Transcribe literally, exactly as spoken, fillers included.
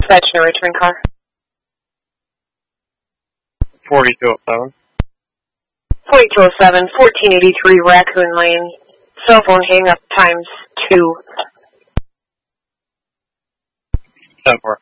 Dispatch in a return car. forty-two oh seven. forty-two oh seven, fourteen eighty-three Raccoon Lane. Cell phone hang up times two. ten four.